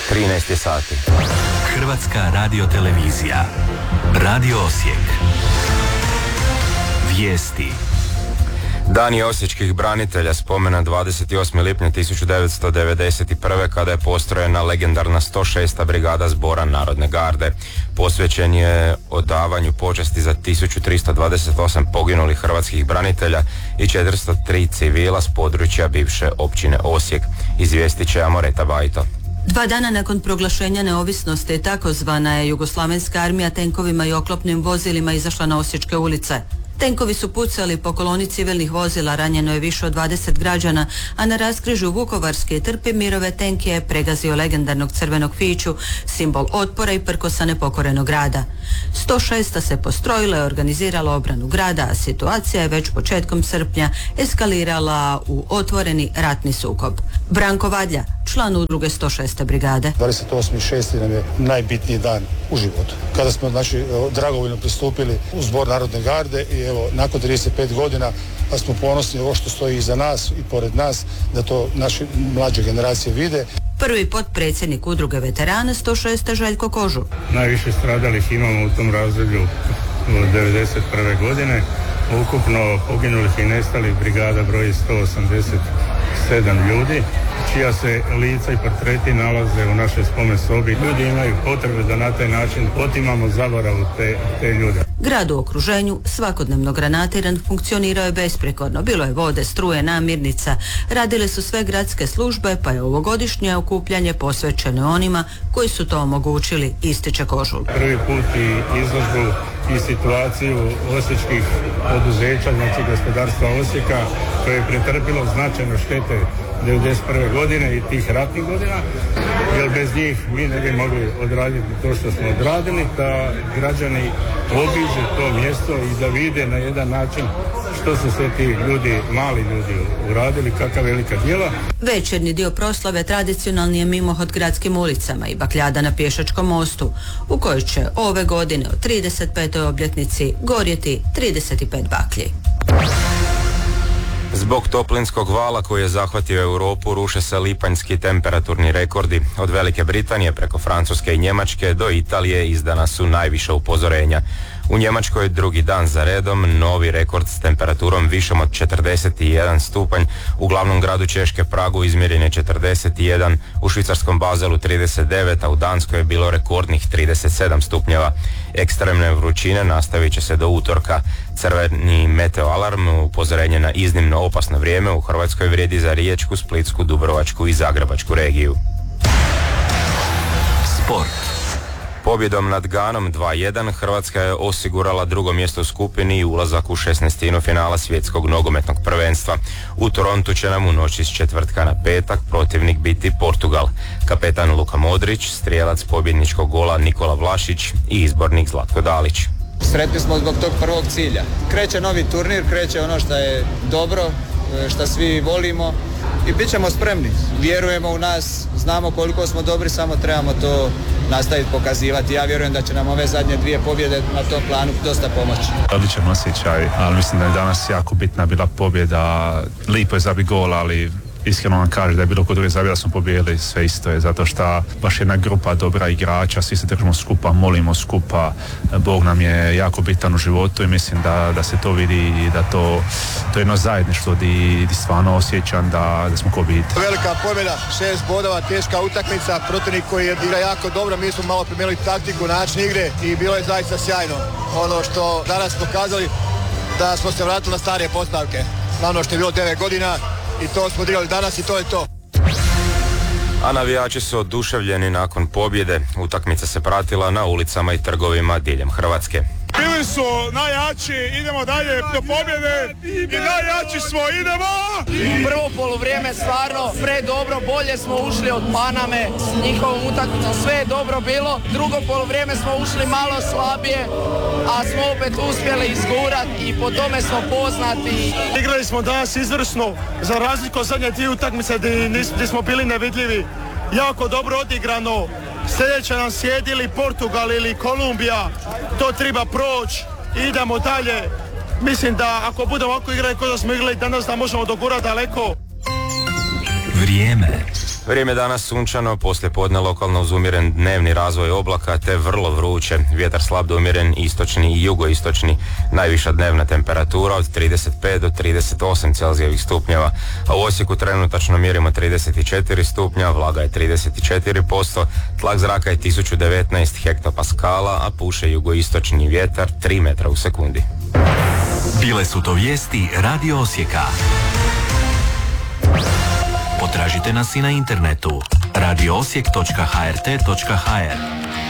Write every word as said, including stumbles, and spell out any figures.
trinaest je sati. Hrvatska radiotelevizija. Radio Osijek. Vijesti. Dani osječkih branitelja spomena dvadeset osmog lipnja tisuću devetsto devedeset prve. kada je postrojena legendarna sto šesta brigada Zbora Narodne garde. Posvećen je odavanju počasti za tisuću tristo dvadeset osam poginulih hrvatskih branitelja i četiristo tri civila s područja bivše općine Osijek, izvijestit će Amoreta Bajto. Dva dana nakon proglašenja neovisnosti takozvana je Jugoslavenska armija tenkovima i oklopnim vozilima izašla na osječke ulice. Tenkovi su pucali po koloni civilnih vozila, ranjeno je više od dvadeset građana, a na raskrižju Vukovarske i Trpimirove tenk je pregazio legendarnog crvenog fiću, simbol otpora i prkosa nepokorenog grada. sto šesta se postrojila i organizirala obranu grada, a situacija je već početkom srpnja eskalirala u otvoreni ratni sukob. Branko Vadlja, član udruge sto šeste brigade. dvadeset osmi šesti nam je najbitniji dan u životu. Kada smo znači dragovoljno pristupili u Zbor Narodne garde i evo nakon trideset pet godina pa smo ponosni ovo što stoji iza nas i pored nas, da to naše mlađe generacije vide. Prvi potpredsjednik udruge veterana sto šeste Željko Kožul. Najviše stradalih imamo u tom razdoblju od devedeset prve. godine. Ukupno poginulih i nestalih brigada broji sto osamdeset sedam ljudi, čija se lica i portreti nalaze u našoj spomen sobi. Ljudi imaju potrebe da na taj način otimamo zaboravu te, te ljude. Grad u okruženju svakodnevno granatiran funkcionirao je besprekorno. Bilo je vode, struje, namirnica. Radile su sve gradske službe, pa je ovogodišnje okupljanje posvećeno onima koji su to omogućili, ističe Kožul. Prvi put i izložbu i situaciju osječkih poduzeća, znači gospodarstva Osijeka, koje je pretrpilo značajno štete devedeset prve. godine i tih ratnih godina, jer bez njih mi ne bi mogli odraditi to što smo odradili, da građani obiđu to mjesto i da vide na jedan način što su sve ti ljudi, mali ljudi uradili, kakva velika djela. Večernji dio proslave tradicionalni je mimohod gradskim ulicama i bakljada na Pješačkom mostu, u kojoj će ove godine od trideset petoj obljetnici gorjeti trideset pet baklji. Zbog toplinskog vala koji je zahvatio Europu ruše se lipanjski temperaturni rekordi. Od Velike Britanije preko Francuske i Njemačke do Italije izdana su najviša upozorenja. U Njemačkoj drugi dan za redom novi rekord s temperaturom višom od četrdeset jedan stupanj. U glavnom gradu Češke Pragu izmjeren je četrdeset jedan, u švicarskom Bazelu trideset devet, a u Danskoj je bilo rekordnih trideset sedam stupnjeva. Ekstremne vrućine nastavit će se do utorka. Crveni meteoalarm, upozorenje na iznimno opasno vrijeme, u Hrvatskoj vrijedi za Riječku, Splitsku, Dubrovačku i Zagrebačku regiju. Sport. Pobjedom nad Ganom dva jedan Hrvatska je osigurala drugo mjesto u skupini i ulazak u šesnaestinu finala svjetskog nogometnog prvenstva. U Torontu će nam u noći s četvrtka na petak protivnik biti Portugal. Kapetan Luka Modrić, strijelac pobjedničkog gola Nikola Vlašić i izbornik Zlatko Dalić. Sretni smo zbog tog prvog cilja. Kreće novi turnir, kreće ono što je dobro, što svi volimo i bit ćemo spremni. Vjerujemo u nas, znamo koliko smo dobri, samo trebamo to nastaviti pokazivati. Ja vjerujem da će nam ove zadnje dvije pobjede na tom planu dosta pomoći. Odličan osjećaj, ali mislim da je danas jako bitna bila pobjeda. Lipo je zabiti gol, ali iskreno vam kaže da je bilo kod druge zabije da smo pobijedili, sve isto je, zato što baš jedna grupa dobra igrača, svi se držimo skupa, molimo skupa, Bog nam je jako bitan u životu i mislim da, da se to vidi i da to, to je jedno zajedništvo di, di stvarno osjećam da, da smo ko biti. Velika pobjeda, šest bodova, teška utakmica, protivnik koji je igra jako dobro, mi smo malo promijenili taktiku, način igre i bilo je zaista sjajno. Ono što danas pokazali da smo se vratili na stare postavke, na ono što je bilo devet godina, i to smo odigrali danas i to je to. A navijači su oduševljeni nakon pobjede. Utakmica se pratila na ulicama i trgovima diljem Hrvatske. Bili su najjači, idemo dalje do pobjede i najjači smo, idemo! Prvo poluvrijeme stvarno predobro, bolje smo ušli od Paname s njihovom utakmicom, sve je dobro bilo. Drugo poluvrijeme smo ušli malo slabije, a smo opet uspjeli izgurati i po tome smo poznati. Igrali smo danas izvrsno, za razliku od zadnje dvije utakmice gdje smo bili nevidljivi. Jako dobro odigrano. Sljedeće nam sjedili Portugal ili Kolumbija, to treba proći, idemo dalje. Mislim da ako budemo ovako igrali kao da smo igrali danas, da možemo dogurati daleko. Vrijeme. Vrijeme danas sunčano, poslije podne lokalno uz umjeren dnevni razvoj oblaka te vrlo vruće. Vjetar slab do umjeren istočni i jugoistočni. Najviša dnevna temperatura od trideset pet do trideset osam celzijevih stupnjeva. A u Osijeku trenutačno mjerimo trideset četiri stupnja, vlaga je trideset četiri posto, tlak zraka je tisuću devetnaest hektopaskala, a puše jugoistočni vjetar tri metra u sekundi. Bile su to vijesti Radio Osijeka. Potražite nas i na internetu radio osijek točka h r t točka h r.